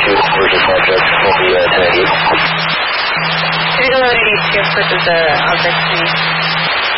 2 versus object will be 1088. Can you go ahead and purchase the object, please?